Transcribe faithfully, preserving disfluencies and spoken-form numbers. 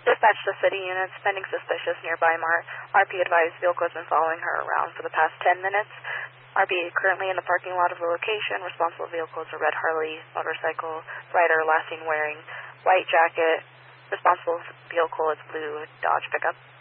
Dispatch to city units pending suspicious nearby Mar. R P advised vehicle has been following her around for the past ten minutes. R P currently in the parking lot of the location. Responsible vehicle is a red Harley motorcycle. Rider last seen wearing white jacket. Responsible vehicle is blue Dodge pickup.